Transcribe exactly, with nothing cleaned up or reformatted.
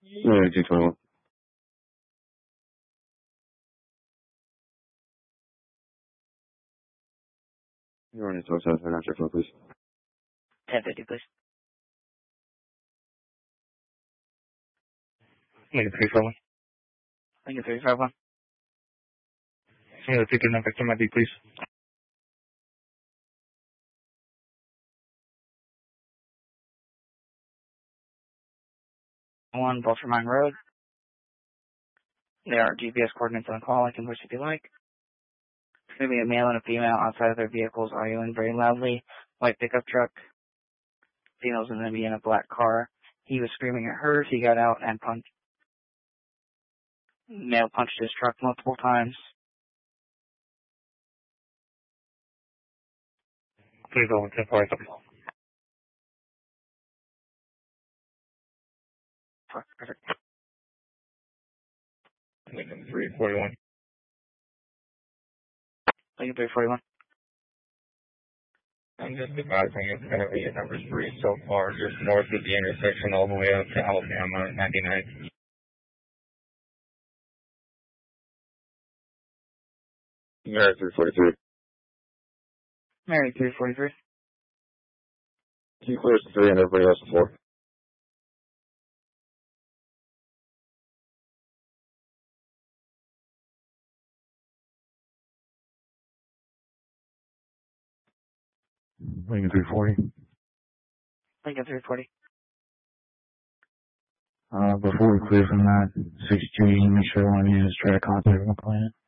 Yeah, two twenty-one. You're running to south side after phone, please. ten fifty, please. Lincoln three five one. Lincoln three five one. Yeah, ticket number to my D, please. One Baltimore Mine Road. There are G P S coordinates on call. I can push if you like. There's going to be a male and a female outside of their vehicles arguing very loudly. White pickup truck. Female's going to be in a black car. He was screaming at her. He got out and punched. Male punched his truck multiple times. Please go with ten forty-seven. Perfect. Lincoln three forty-one. Lincoln three forty-one. I'm just advising it's going to be at number three so far, just north of the intersection all the way up to Alabama ninety-nine. Mary three forty-three. Mary three forty-three. He clears the three and everybody else the four. Lincoln three forty. Lincoln three forty. Uh, before we clear from that, six two, you make sure one is try to contact my client.